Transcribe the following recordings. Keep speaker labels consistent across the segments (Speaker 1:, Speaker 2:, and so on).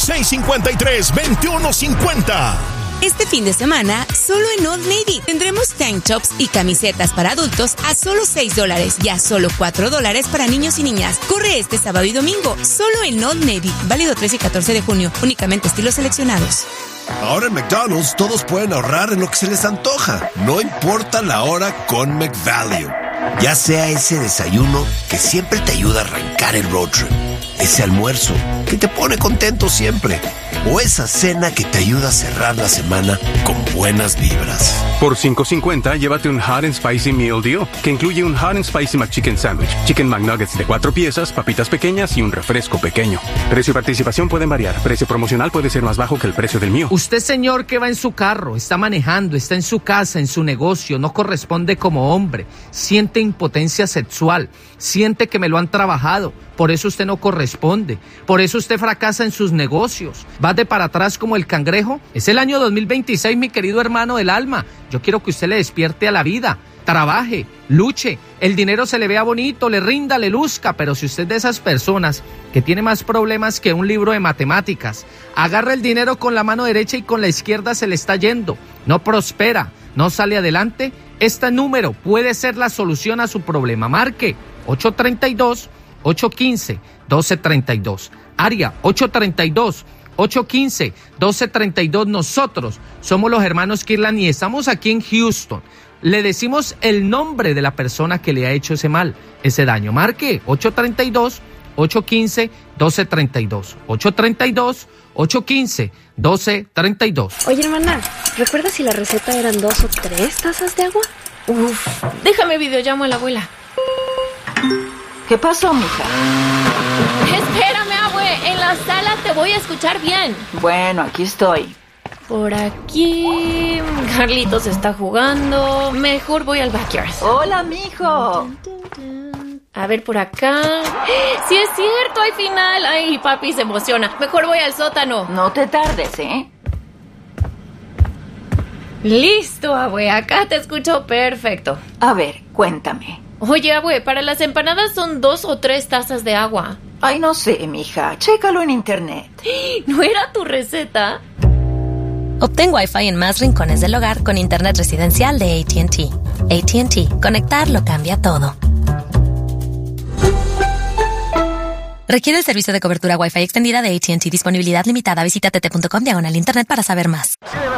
Speaker 1: 653-2150.
Speaker 2: Este fin de semana, solo en Old Navy, tendremos tank tops y camisetas para adultos a solo $6 y a solo $4 para niños y niñas. Corre este sábado y domingo, solo en Old Navy, válido 13 y 14 de junio, únicamente estilos seleccionados.
Speaker 3: Ahora en McDonald's todos pueden ahorrar en lo que se les antoja, no importa la hora con McValue. Ya sea ese desayuno que siempre te ayuda a arrancar el road trip, ese almuerzo que te pone contento siempre, o esa cena que te ayuda a cerrar la semana con buenas vibras.
Speaker 4: Por $5.50, llévate un Hot and Spicy Meal Deal, que incluye un Hot and Spicy McChicken Sandwich, Chicken McNuggets de 4 piezas, papitas pequeñas y un refresco pequeño. Precio y participación pueden variar. Precio promocional puede ser más bajo que el precio del mío.
Speaker 5: Usted, señor, que va en su carro, está manejando, está en su casa, en su negocio, no corresponde como hombre, siente impotencia sexual, siente que me lo han trabajado, por eso usted no corresponde, por eso usted fracasa en sus negocios, va de para atrás como el cangrejo. Es el año 2026, mi querido hermano del alma. Yo quiero que usted le despierte a la vida, trabaje, luche, el dinero se le vea bonito, le rinda, le luzca, pero si usted es de esas personas que tiene más problemas que un libro de matemáticas, agarra el dinero con la mano derecha y con la izquierda se le está yendo, no prospera, no sale adelante, este número puede ser la solución a su problema. Marque 832-815-1232, área 832-815-1232. Nosotros somos los hermanos Kirlan y estamos aquí en Houston. Le decimos el nombre de la persona que le ha hecho ese mal, ese daño. Marque 832-815-1232. 832-815-1232.
Speaker 6: Oye, hermana, ¿recuerdas si la receta eran 2 o 3 tazas de agua?
Speaker 7: Uf, déjame videollamo a la abuela.
Speaker 8: ¿Qué pasó, mija?
Speaker 7: Espérame, abue, en la sala te voy a escuchar bien.
Speaker 8: Bueno, aquí estoy.
Speaker 7: Por aquí, Carlitos está jugando. Mejor voy al backyard.
Speaker 8: Hola, mijo.
Speaker 7: A ver, por acá. ¡Sí es cierto! ¡Hay final! ¡Ay, papi se emociona! Mejor voy al sótano.
Speaker 8: No te tardes, ¿eh?
Speaker 7: Listo, abue. Acá te escucho perfecto.
Speaker 8: A ver, cuéntame.
Speaker 7: Oye, abue, para las empanadas son 2 o 3 tazas de agua.
Speaker 8: Ay, no sé, mija. Chécalo en internet.
Speaker 7: ¿No era tu receta?
Speaker 9: Obtén Wi-Fi en más rincones del hogar con internet residencial de AT&T. AT&T. Conectar lo cambia todo. Requiere el servicio de cobertura Wi-Fi extendida de AT&T. Disponibilidad limitada. Visita tt.com/internet para saber más.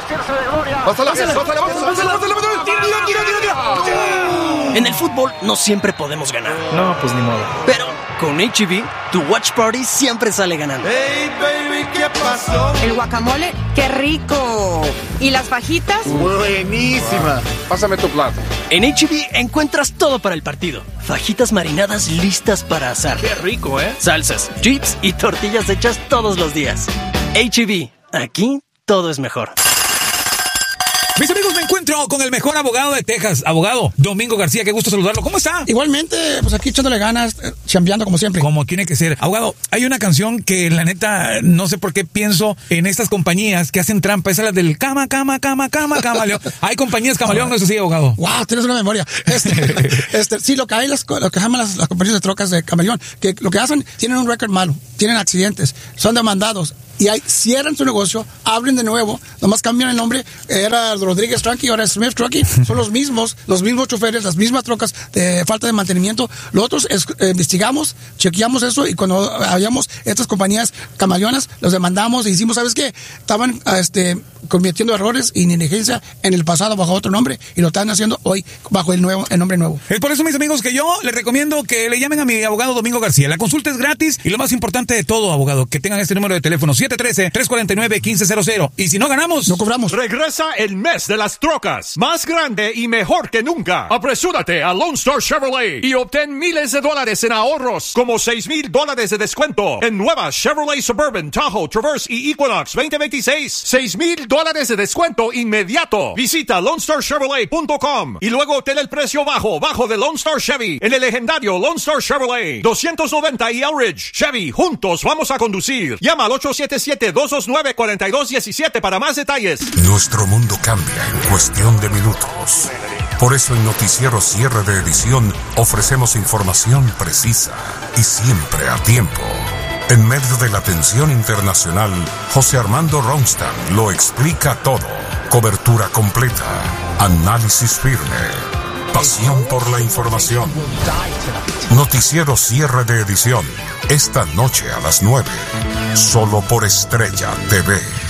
Speaker 10: En el fútbol no siempre podemos ganar.
Speaker 11: No, pues ni modo.
Speaker 10: Pero con H-E-B, tu watch party siempre sale ganando.
Speaker 12: Hey, baby, ¿qué pasó?
Speaker 13: El guacamole, ¡qué rico! ¿Y las fajitas?
Speaker 11: Buenísima. Pásame tu plato.
Speaker 10: En H-E-B encuentras todo para el partido. Fajitas marinadas listas para asar.
Speaker 11: ¡Qué rico, eh!
Speaker 10: Salsas, chips y tortillas hechas todos los días. H-E-B, aquí todo es mejor.
Speaker 14: Mis amigos, me encuentro con el mejor abogado de Texas, abogado Domingo García. Qué gusto saludarlo. ¿Cómo está?
Speaker 15: Igualmente, pues aquí echándole ganas, chambeando como siempre.
Speaker 14: Como tiene que ser. Abogado, hay una canción que la neta, no sé por qué pienso en estas compañías que hacen trampa. Esa es la del camaleón. Hay compañías camaleón, no es así, abogado.
Speaker 15: Wow, tienes una memoria. Sí, lo que hay, lo que llaman las compañías de trocas de camaleón, que lo que hacen, tienen un récord malo, tienen accidentes, son demandados. Y cierran su negocio, abren de nuevo, nomás cambian el nombre, era Rodríguez Trucking, ahora es Smith Trucking, son los mismos choferes, las mismas trocas de falta de mantenimiento. Nosotros investigamos, chequeamos eso y cuando hallamos estas compañías camaleonas, los demandamos y hicimos, ¿sabes qué? Estaban cometiendo errores y negligencia en el pasado bajo otro nombre y lo están haciendo hoy bajo el nombre nuevo.
Speaker 14: Es por eso, mis amigos, que yo les recomiendo que le llamen a mi abogado Domingo García. La consulta es gratis y lo más importante de todo, abogado, que tengan este número de teléfono 713-349-1500. Y si no ganamos,
Speaker 15: no cobramos.
Speaker 16: Regresa el mes de las trocas, más grande y mejor que nunca. Apresúrate a Lone Star Chevrolet y obtén miles de dólares en ahorros, como $6,000 de descuento en nuevas Chevrolet Suburban, Tahoe, Traverse y Equinox 2026. $6,000 de descuento inmediato. Visita LoneStarChevrolet.com y luego obtén el precio bajo de Lone Star Chevy en el legendario Lone Star Chevrolet 290 y Elridge. Chevy, juntos vamos a conducir. Llama al 877-229-4217 para más detalles.
Speaker 17: Nuestro mundo cambia en cuestión de minutos. Por eso en Noticiero Cierre de Edición ofrecemos información precisa y siempre a tiempo. En medio de la tensión internacional, José Armando Ronstadt lo explica todo. Cobertura completa, análisis firme, pasión por la información. Noticiero cierre de edición, esta noche a las 9, solo por Estrella TV.